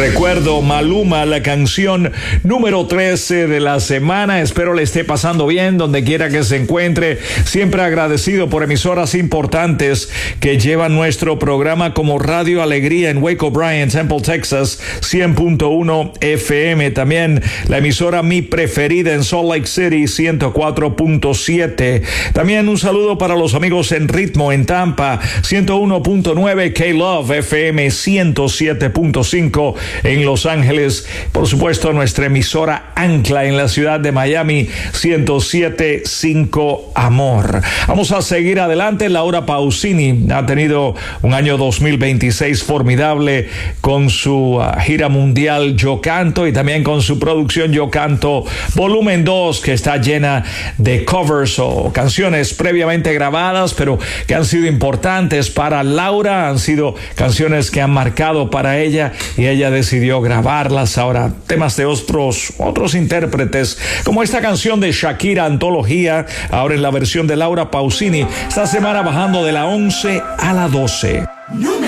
Recuerdo Maluma, la canción número 13 de la semana. Espero le esté pasando bien donde quiera que se encuentre. Siempre agradecido por emisoras importantes que llevan nuestro programa como Radio Alegría en Waco, Bryan, Temple, Texas, 100.1 FM. También la emisora mi preferida en Salt Lake City, 104.7. También un saludo para los amigos en Ritmo en Tampa, 101.9, K-Love FM, 107.5 en Los Ángeles. Por supuesto, nuestra emisora Ancla en la ciudad de Miami, 107.5 Amor. Vamos a seguir adelante. Laura Pausini ha tenido un año 2026 formidable con su gira mundial Yo Canto y también con su producción Yo Canto Volumen 2, que está llena de covers o canciones previamente grabadas, pero que han sido importantes para Laura. Han sido canciones que han marcado para ella y ella decidió grabarlas. Ahora, temas de otros intérpretes, como esta canción de Shakira, Antología, ahora en la versión de Laura Pausini, esta semana bajando de la 11 a la 12.